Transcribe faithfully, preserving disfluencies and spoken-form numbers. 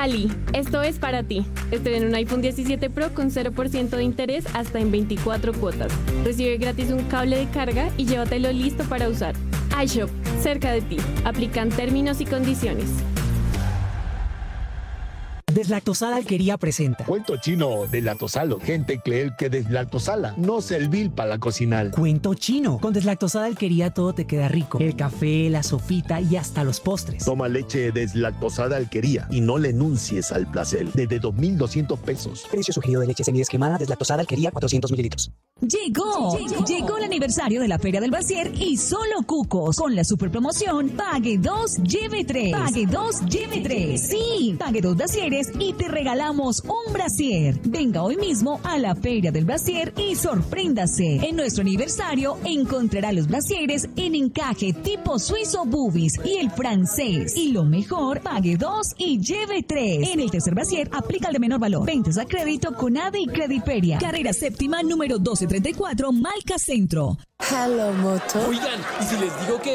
Cali, esto es para ti. Estrena un iPhone diecisiete Pro con cero por ciento de interés hasta en veinticuatro cuotas. Recibe gratis un cable de carga y llévatelo listo para usar. iShop, cerca de ti. Aplican términos y condiciones. Deslactosada Alquería presenta Cuento chino de lactosalo. Gente cree que deslactosala no servir para cocinar. Cuento chino. Con Deslactosada Alquería todo te queda rico. El café, la sopita y hasta los postres. Toma leche deslactosada Alquería y no le enuncies al placer. Desde dos mil doscientos pesos. Precio sugerido de leche semidescremada Deslactosada Alquería cuatrocientos mililitros. Llegó, llegó, llegó el aniversario de la Feria del Brasier y solo Cucos con la super promoción Pague dos, lleve tres. Pague dos, lleve tres. Sí, pague dos brasieres y te regalamos un brasier. Venga hoy mismo a la Feria del Brasier y sorpréndase. En nuestro aniversario encontrará los brasieres en encaje tipo suizo boobies y el francés. Y lo mejor, pague dos y lleve tres. En el tercer brasier aplica el de menor valor. Ventas a crédito con A D E y Crediperia. Carrera séptima número doce treinta y cuatro, Malca Centro. Hello, Moto. Oigan, ¿y si les digo que